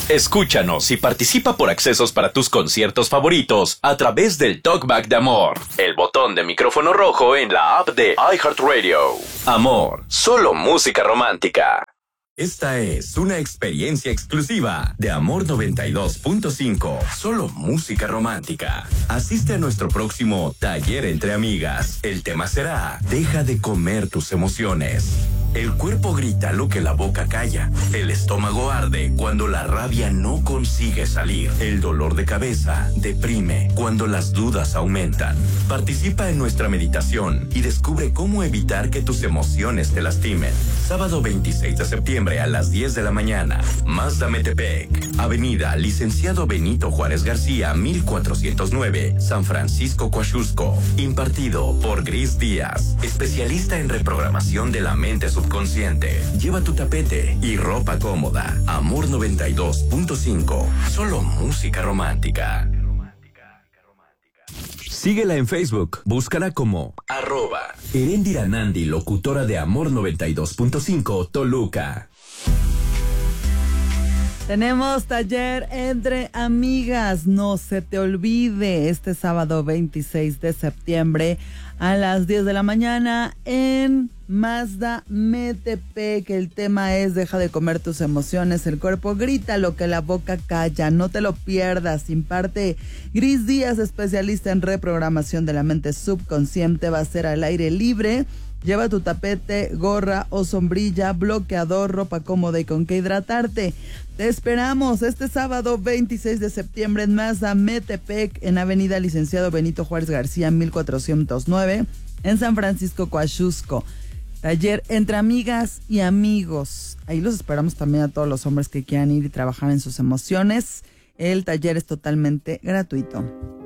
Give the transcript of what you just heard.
Escúchanos y participa por accesos para tus conciertos favoritos a través del Talkback de Amor, el botón de micrófono rojo en la app de iHeartRadio. Amor, solo música romántica. Esta es una experiencia exclusiva de Amor 92.5, solo música romántica. Asiste a nuestro próximo taller entre amigas. El tema será: deja de comer tus emociones. El cuerpo grita lo que la boca calla. El estómago arde cuando la rabia no consigue salir. El dolor de cabeza deprime cuando las dudas aumentan. Participa en nuestra meditación y descubre cómo evitar que tus emociones te lastimen. Sábado 26 de septiembre a las 10 de la mañana. Mazda Metepec, Avenida Licenciado Benito Juárez García, 1409, San Francisco, Coaxusco. Impartido por Gris Díaz, especialista en reprogramación de la mente subconsciente. Lleva tu tapete y ropa cómoda. Amor 92.5, solo música romántica. Síguela en Facebook, búscala como @Erendira Nandi, locutora de Amor 92.5 Toluca. Tenemos taller entre amigas, no se te olvide, este sábado 26 de septiembre a las 10 de la mañana en Mazda Metepec. El tema es: deja de comer tus emociones, el cuerpo grita lo que la boca calla, no te lo pierdas. Imparte Gris Díaz, especialista en reprogramación de la mente subconsciente. Va a ser al aire libre. Lleva tu tapete, gorra o sombrilla, bloqueador, ropa cómoda y con que hidratarte. Te esperamos este sábado 26 de septiembre en Mazda Metepec, en Avenida Licenciado Benito Juárez García, 1409, en San Francisco, Coaxusco. Taller entre amigas y amigos. Ahí los esperamos también a todos los hombres que quieran ir y trabajar en sus emociones. El taller es totalmente gratuito.